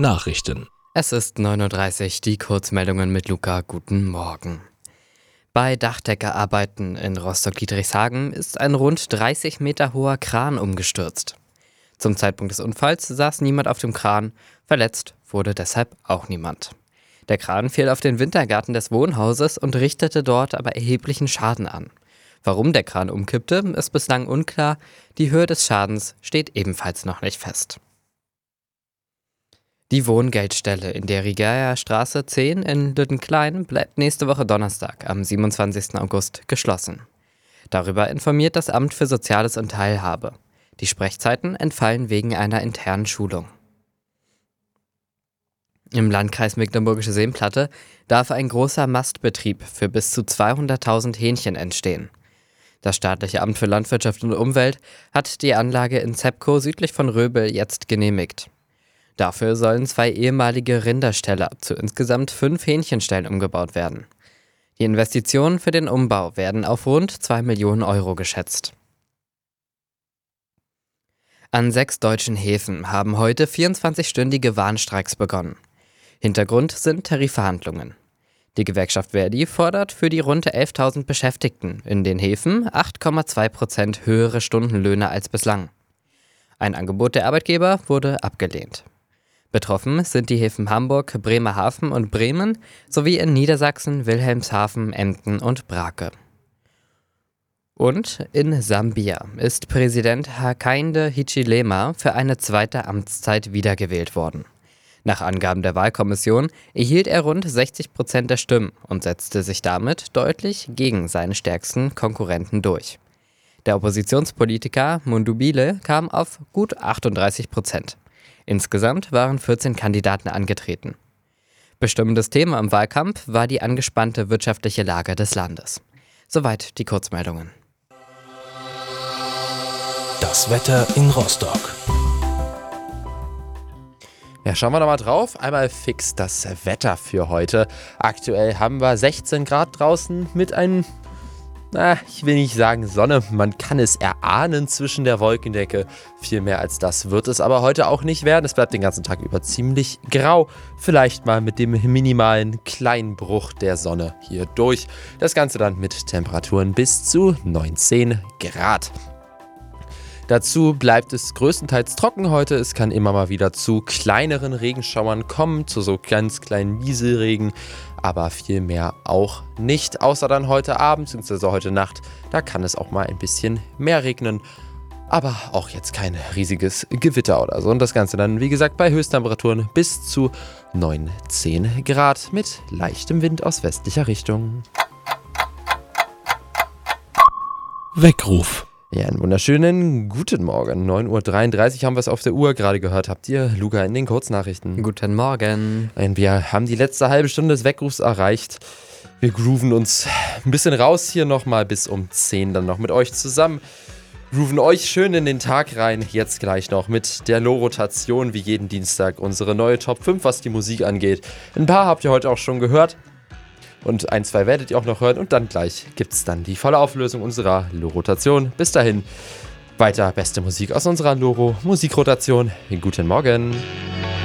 Nachrichten. Es ist 9:30 Uhr, die Kurzmeldungen mit Luca. Guten Morgen. Bei Dachdeckerarbeiten in Rostock-Dietrichshagen ist ein rund 30 Meter hoher Kran umgestürzt. Zum Zeitpunkt des Unfalls saß niemand auf dem Kran, verletzt wurde deshalb auch niemand. Der Kran fiel auf den Wintergarten des Wohnhauses und richtete dort aber erheblichen Schaden an. Warum der Kran umkippte, ist bislang unklar, die Höhe des Schadens steht ebenfalls noch nicht fest. Die Wohngeldstelle in der Rigaer Straße 10 in Lüttenklein bleibt nächste Woche Donnerstag, am 27. August, geschlossen. Darüber informiert das Amt für Soziales und Teilhabe. Die Sprechzeiten entfallen wegen einer internen Schulung. Im Landkreis Mecklenburgische Seenplatte darf ein großer Mastbetrieb für bis zu 200.000 Hähnchen entstehen. Das staatliche Amt für Landwirtschaft und Umwelt hat die Anlage in Zepkow südlich von Röbel jetzt genehmigt. Dafür sollen 2 ehemalige Rinderställe zu insgesamt 5 Hähnchenställen umgebaut werden. Die Investitionen für den Umbau werden auf rund 2 Millionen Euro geschätzt. An 6 deutschen Häfen haben heute 24-stündige Warnstreiks begonnen. Hintergrund sind Tarifverhandlungen. Die Gewerkschaft ver.di fordert für die rund 11.000 Beschäftigten in den Häfen 8,2% höhere Stundenlöhne als bislang. Ein Angebot der Arbeitgeber wurde abgelehnt. Betroffen sind die Häfen Hamburg, Bremerhaven und Bremen sowie in Niedersachsen, Wilhelmshaven, Emden und Brake. Und in Sambia ist Präsident Hakainde Hichilema für eine zweite Amtszeit wiedergewählt worden. Nach Angaben der Wahlkommission erhielt er rund 60% der Stimmen und setzte sich damit deutlich gegen seinen stärksten Konkurrenten durch. Der Oppositionspolitiker Mundubile kam auf gut 38%. Insgesamt waren 14 Kandidaten angetreten. Bestimmendes Thema im Wahlkampf war die angespannte wirtschaftliche Lage des Landes. Soweit die Kurzmeldungen. Das Wetter in Rostock. Ja, schauen wir doch mal drauf. Einmal fix das Wetter für heute. Aktuell haben wir 16 Grad draußen mit einem, ich will nicht sagen Sonne. Man kann es erahnen zwischen der Wolkendecke. Viel mehr als das wird es aber heute auch nicht werden. Es bleibt den ganzen Tag über ziemlich grau. Vielleicht mal mit dem minimalen kleinen Bruch der Sonne hier durch. Das Ganze dann mit Temperaturen bis zu 19 Grad. Dazu bleibt es größtenteils trocken heute. Es kann immer mal wieder zu kleineren Regenschauern kommen, zu so ganz kleinen Nieselregen, aber viel mehr auch nicht. Außer dann heute Abend bzw. heute Nacht, da kann es auch mal ein bisschen mehr regnen. Aber auch jetzt kein riesiges Gewitter oder so. Und das Ganze dann, wie gesagt, bei Höchsttemperaturen bis zu 19 Grad mit leichtem Wind aus westlicher Richtung. Weckruf. Ja, einen wunderschönen guten Morgen. 9:33 Uhr haben wir es auf der Uhr gerade gehört. Habt ihr, Luca, in den Kurznachrichten? Guten Morgen. Wir haben die letzte halbe Stunde des Weckrufs erreicht. Wir grooven uns ein bisschen raus hier nochmal bis um 10 dann noch mit euch zusammen. Grooven euch schön in den Tag rein. Jetzt gleich noch mit der Low-Rotation wie jeden Dienstag unsere neue Top 5, was die Musik angeht. Ein paar habt ihr heute auch schon gehört. Und 1, 2 werdet ihr auch noch hören. Und dann gleich gibt es dann die volle Auflösung unserer Loro-Rotation. Bis dahin weiter beste Musik aus unserer Loro-Musikrotation. Guten Morgen.